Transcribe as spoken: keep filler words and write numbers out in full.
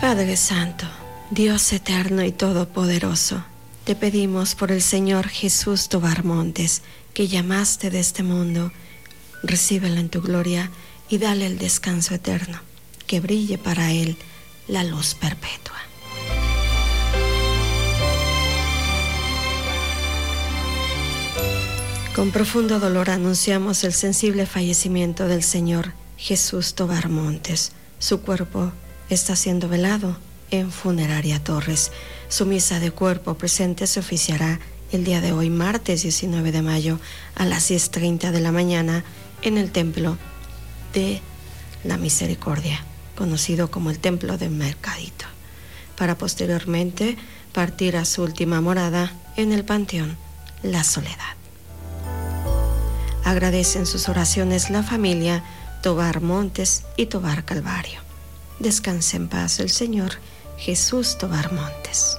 Padre Santo, Dios eterno y todopoderoso, te pedimos por el Señor Jesús Tobar Montes, que llamaste de este mundo, recíbelo en tu gloria y dale el descanso eterno, que brille para él la luz perpetua. Con profundo dolor anunciamos el sensible fallecimiento del Señor Jesús Tobar Montes. Su cuerpo está siendo velado en Funeraria Torres. Su misa de cuerpo presente se oficiará el día de hoy, martes diecinueve de mayo, a las diez treinta de la mañana en el Templo de la Misericordia, conocido como el Templo del Mercadito, para posteriormente partir a su última morada en el Panteón La Soledad. Agradecen sus oraciones la familia Tobar Montes y Tobar Calvario. Descanse en paz el Señor Jesús Tobar Montes.